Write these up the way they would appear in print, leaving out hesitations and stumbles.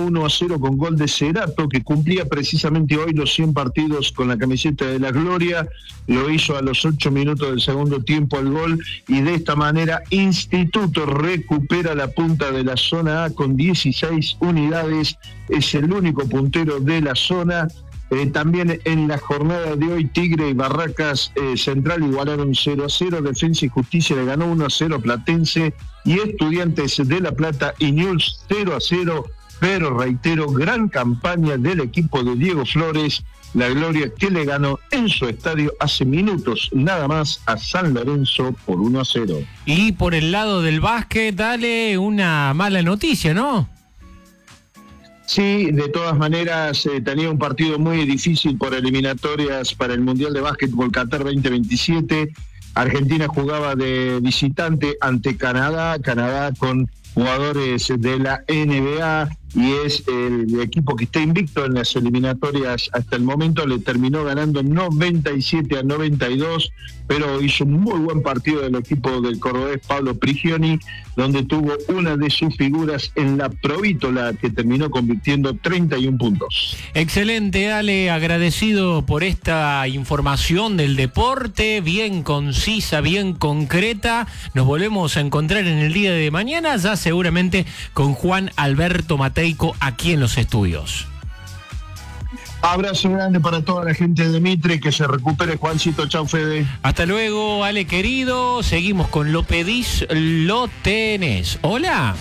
1-0 con gol de Cerato, que cumplía precisamente hoy los 100 partidos con la camiseta de la Gloria. Lo hizo a los 8 minutos del segundo tiempo el gol, y de esta manera Instituto recupera la punta de la zona A con 16 unidades. Es el único puntero de la zona. También en la jornada de hoy, Tigre y Barracas Central igualaron 0-0, Defensa y Justicia le ganó 1-0 Platense, y Estudiantes de La Plata y Newell's 0-0, pero reitero, gran campaña del equipo de Diego Flores, la Gloria, que le ganó en su estadio hace minutos nada más a San Lorenzo por 1-0. Y por el lado del básquet, dale una mala noticia, ¿no? Sí, de todas maneras tenía un partido muy difícil por eliminatorias para el Mundial de Básquetbol Qatar 2027. Argentina jugaba de visitante ante Canadá con jugadores de la NBA, y es el equipo que está invicto en las eliminatorias hasta el momento. Le terminó ganando 97-92, pero hizo un muy buen partido del equipo del cordobés Pablo Prigioni, donde tuvo una de sus figuras en la Provítola, que terminó convirtiendo 31 puntos. Excelente, Ale, agradecido por esta información del deporte, bien concisa, bien concreta. Nos volvemos a encontrar en el día de mañana, ya seguramente con Juan Alberto Mateico aquí en los estudios. Abrazo grande para toda la gente de Mitre, que se recupere, Juancito. Chau, Fede. Hasta luego, Ale querido. Seguimos con Lo Pedís, Lo Tenés. Hola.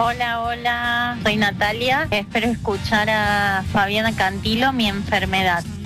Hola, soy Natalia. Espero escuchar a Fabiana Cantilo, Mi Enfermedad.